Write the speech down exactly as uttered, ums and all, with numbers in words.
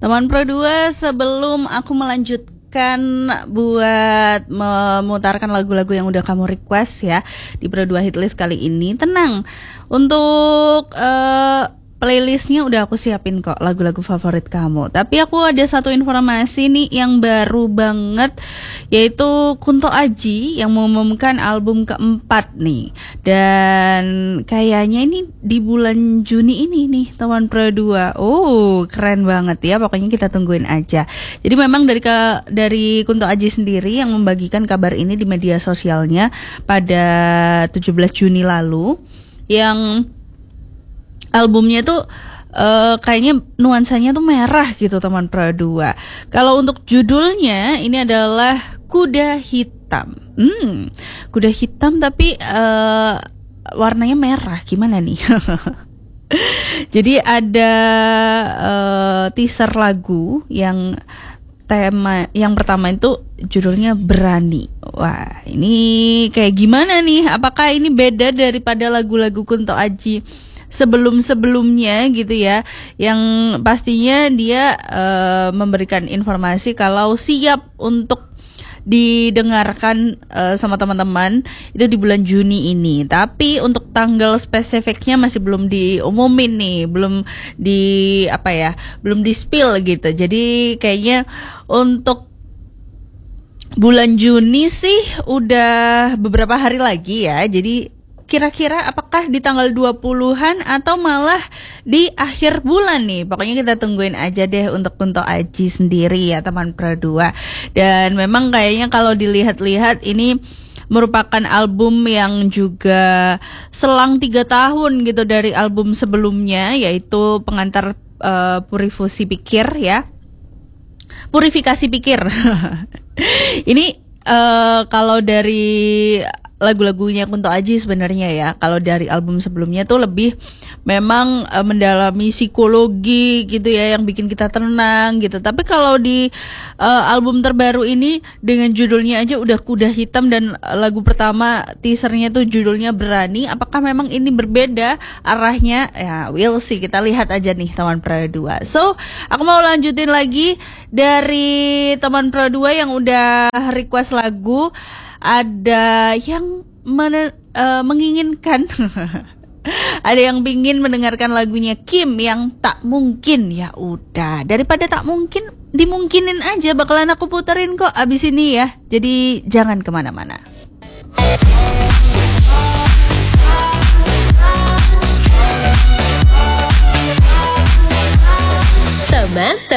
Teman Pro dua, sebelum aku melanjutkan buat memutarkan lagu-lagu yang udah kamu request ya di Pro dua Hitlist kali ini, tenang. Untuk uh, playlistnya udah aku siapin kok, lagu-lagu favorit kamu. Tapi aku ada satu informasi nih yang baru banget, yaitu Kunto Aji yang mengumumkan album keempat nih. Dan kayaknya ini di bulan Juni ini nih, teman Pro dua. Oh, keren banget ya. Pokoknya kita tungguin aja. Jadi memang dari ke, dari Kunto Aji sendiri yang membagikan kabar ini di media sosialnya pada tujuh belas Juni lalu, yang albumnya tuh uh, kayaknya nuansanya tuh merah gitu, teman Pro dua. Kalau untuk judulnya ini adalah Kuda Hitam. Hmm, kuda hitam tapi uh, warnanya merah, gimana nih? Jadi ada uh, teaser lagu yang tema yang pertama itu judulnya Berani. Wah, ini kayak gimana nih? Apakah ini beda daripada lagu-lagu Kunto Aji sebelum-sebelumnya gitu ya, yang pastinya dia uh, memberikan informasi kalau siap untuk didengarkan uh, sama teman-teman itu di bulan Juni ini. Tapi untuk tanggal spesifiknya masih belum diumumin nih, belum di apa ya, belum di spill gitu. Jadi kayaknya untuk bulan Juni sih udah beberapa hari lagi ya. Jadi kira-kira apakah di tanggal dua puluhan atau malah di akhir bulan nih. Pokoknya kita tungguin aja deh untuk Kunto Aji sendiri ya, teman Pro dua. Dan memang kayaknya kalau dilihat-lihat ini merupakan album yang juga selang tiga tahun gitu dari album sebelumnya, yaitu Pengantar uh, Purifusi Pikir ya. Purifikasi Pikir. Ini uh, kalau dari lagu-lagunya Kunto Aji sebenarnya ya, kalau dari album sebelumnya tuh lebih memang uh, mendalami psikologi gitu ya, yang bikin kita tenang gitu. Tapi kalau di uh, album terbaru ini dengan judulnya aja udah Kuda Hitam, dan lagu pertama teasernya tuh judulnya Berani. Apakah memang ini berbeda arahnya? Ya, we'll see, kita lihat aja nih, teman Pro dua. So, aku mau lanjutin lagi dari teman Pro dua yang udah request lagu. Ada yang men- uh, menginginkan ada yang pingin mendengarkan lagunya Kim yang Tak Mungkin. Ya udah, daripada tak mungkin, dimungkinin aja, bakalan aku puterin kok abis ini ya. Jadi jangan kemana-mana. Teman